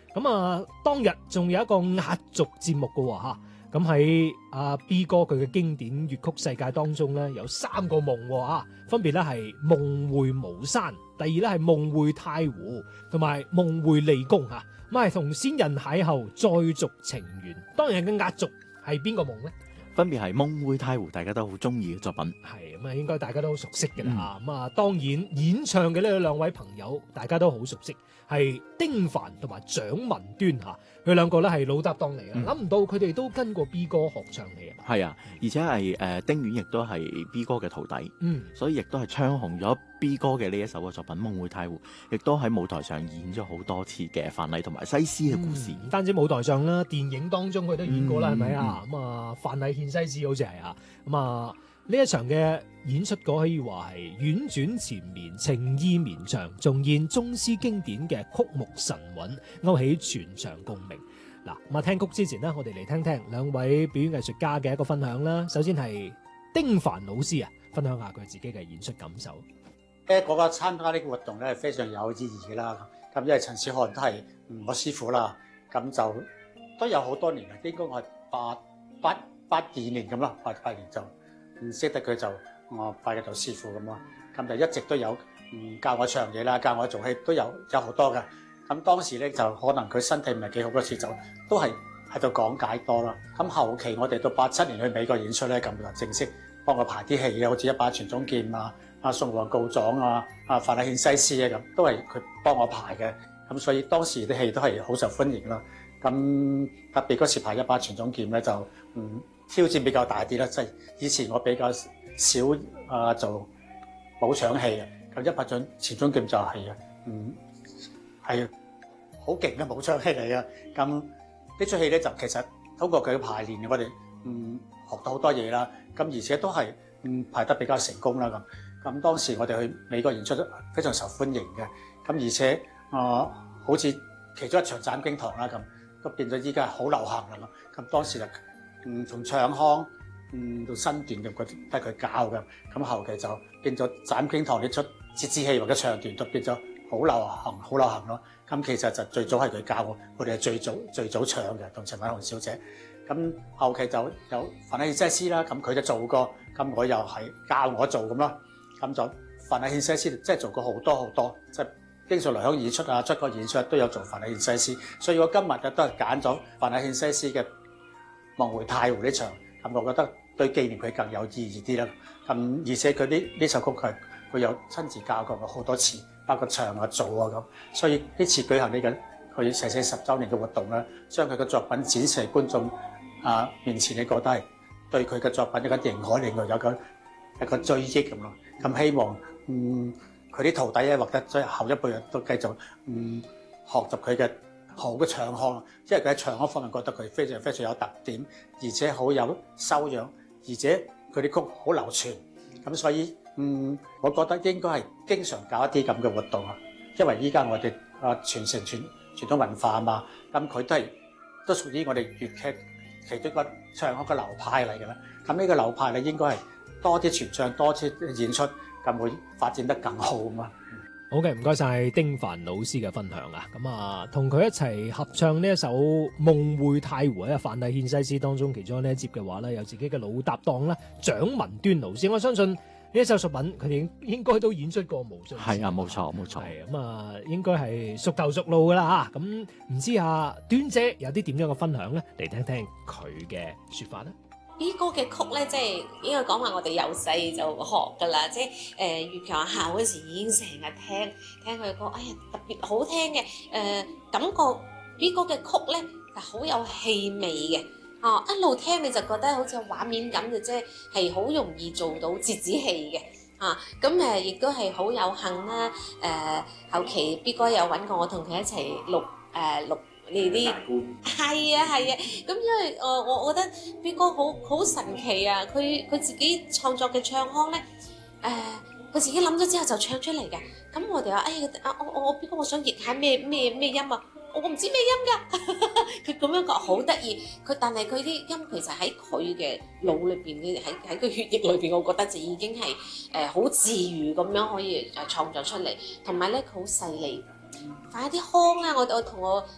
咁啊，當日仲有一個壓軸節目嘅喎嚇。咁喺阿 B 哥佢嘅經典粵曲世界當中咧，有3個夢喎，分別咧係夢回巫山，第二咧係夢回太湖，同埋夢回離宮嚇。咁係同先人邂逅，再續情緣。當日嘅壓軸係邊個夢咧？ 分別係夢回太湖，大家都好中意嘅作品。 係咁啊，應該大家都好熟悉嘅啦。咁啊，當然演唱嘅呢兩位朋友，大家都好熟悉，係丁凡同埋蔣文端嚇。佢兩個咧係老搭檔嚟嘅，諗唔到佢哋都跟過 B 哥學唱戲啊。 係啊，而且係丁婉亦都係 B 哥嘅徒弟，所以亦都係唱紅咗 B 哥嘅呢一首嘅作品《夢回太湖》，亦都喺舞台上演咗好多次嘅范蠡同埋西施嘅故事。 唔單止舞台上啦，電影當中佢都演過啦，係咪啊？咁啊，范蠡獻西施好似係啊。咁啊，呢一場嘅演出可以話係婉轉纏綿、情意綿長，重現宗師經典嘅曲目神韻，勾起全場共鳴。嗱，咁啊，聽曲之前呢，我哋嚟聽聽兩位表演藝術家嘅一個分享啦。首先係丁凡老師啊，分享下佢自己嘅演出感受。 嗰個參加呢個活動咧係非常有意義嘅啦。咁因為陳小漢都係我師傅啦，咁就都有好多年啦，應該我係82年咁啦，88年就唔識得佢就我拜佢做師傅咁咯。咁就一直都有教我唱嘢啦，教我做戲都有好多嘅。咁當時咧就可能佢身體唔係幾好嗰時就都係喺度講解多啦。咁後期我哋到87年去美國演出咧，咁就正式幫我排啲戲嘅，好似一把傳宗劍啊、宋王告狀啊、范蠡獻西施啊咁，都係佢幫我排嘅。咁所以當時啲戲都係好受歡迎啦。咁特別嗰時排一把傳宗劍咧，就挑戰比較大啲啦。即係以前我比較少做武場戲嘅，咁一把傳宗劍就係好勁嘅武場戲嚟嘅。咁呢出戲咧就其實通過佢嘅排練，我哋學到好多嘢啦。咁而且都係排得比較成功啦。咁當時我哋去美國演出都非常受歡迎嘅。咁而且好似其中一場斬經堂啦，咁都變咗依家好流行啦。咁當時就從唱腔到身段咁，都係佢教嘅。咁後期就變咗斬經堂呢出折子戲或者唱段都變咗好流行咯。咁其實就最早係佢教我哋係最早唱嘅，同陳偉雄小姐。咁後期就有范蠡獻西施啦，咁佢就做過，咁我又係教我做咁咯。咁就范蠡獻西施即係做過好多，即係經常嚟香港演出啊、出國演出都有做范蠡獻西施。所以我今日都係揀咗范蠡獻西施嘅夢回太湖呢場，咁我覺得對紀念佢更有意義啲啦。咁而且佢呢首曲佢有親自教過我好多次，包括唱啊、做啊咁。所以呢次舉行呢個佢逝世10週年嘅活動咧，將佢嘅作品展示喺觀眾面前，你覺得係對佢嘅作品一個認可，另外有一個追憶咁咯。咁希望佢啲徒弟咧，或者最後一輩人都繼續學習佢嘅好嘅唱腔，因為佢喺唱腔方面覺得佢非常非常有特點，而且好有修養，而且佢啲曲好流傳。咁所以我覺得應該係經常搞一啲咁嘅活動啊，因為依家我哋傳承傳統文化啊嘛，咁佢都屬於我哋粵劇其中一個唱腔嘅流派嚟嘅啦。咁呢個流派咧應該係多啲傳唱，多啲演出，咁會發展得更好啊嘛。 好嘅，唔該晒丁凡老師嘅分享啊。咁啊，同佢一齊合唱呢一首《夢回太湖》喺范蠡獻西施當中，其中呢一節嘅話咧，有自己嘅老搭檔啦，蔣文端老師。我相信呢一首作品，佢哋應該都演出過無數次。 係啊，冇錯。 係咁啊，應該係熟頭熟路噶啦嚇。咁唔知啊，端姐有啲點樣嘅分享咧？嚟聽聽佢嘅説法啦。 B 哥嘅曲咧，即係應該講話我哋由細就學㗎啦，即係粵劇學校嗰時已經成日聽佢歌，哎呀特別好聽嘅，感覺 B 哥嘅曲咧就好有氣味嘅，一路聽你就覺得好似有畫面感嘅，即係好容易做到折子戲嘅，咁亦都係好有幸啦，後期 B 哥有揾過我同佢一齊錄呢啲係啊，咁因為我覺得 B 哥好神奇啊！佢自己創作嘅唱腔咧，佢自己諗咗之後就唱出嚟嘅。咁我哋話，我 B 哥我想譯下咩音啊！我唔知咩音㗎。佢咁樣講好得意。但係佢啲音其實喺佢嘅腦裏邊，喺佢血液裏邊，我覺得就已經係好自如咁樣可以創作出嚟。同埋咧，佢好細膩。快啲腔啊！我同我